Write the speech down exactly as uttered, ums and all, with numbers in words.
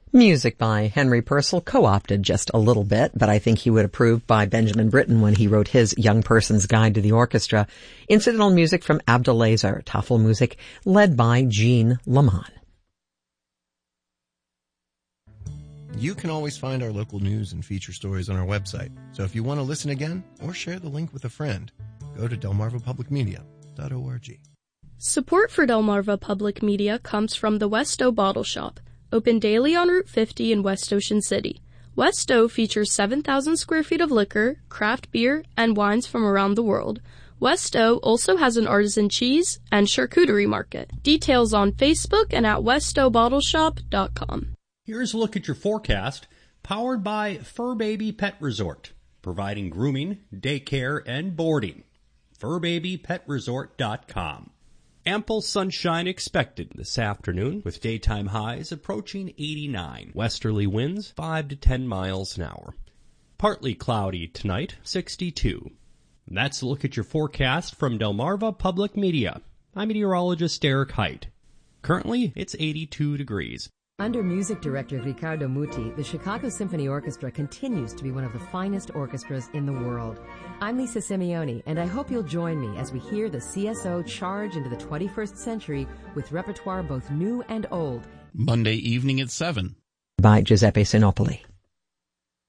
Music by Henry Purcell, co-opted just a little bit, but I think he would approve by Benjamin Britten when he wrote his Young Person's Guide to the Orchestra. Incidental music from Abdelazer, Tafelmusik, led by Jean Lamont. You can always find our local news and feature stories on our website. So if you want to listen again or share the link with a friend, go to delmarva public media dot org. Support for Delmarva Public Media comes from the Westo Bottle Shop, open daily on Route fifty in West Ocean City. Westo features seven thousand square feet of liquor, craft beer, and wines from around the world. Westo also has an artisan cheese and charcuterie market. Details on Facebook and at westo bottle shop dot com. Here's a look at your forecast, powered by Fur Baby Pet Resort, providing grooming, daycare, and boarding. fur baby pet resort dot com. Ample sunshine expected this afternoon, with daytime highs approaching eighty-nine. Westerly winds five to ten miles an hour. Partly cloudy tonight, sixty-two. And that's a look at your forecast from Delmarva Public Media. I'm meteorologist Derek Height. Currently, it's eighty-two degrees. Under music director Riccardo Muti, the Chicago Symphony Orchestra continues to be one of the finest orchestras in the world. I'm Lisa Simeone, and I hope you'll join me as we hear the C S O charge into the twenty-first century with repertoire both new and old. Monday evening at seven. By Giuseppe Sinopoli.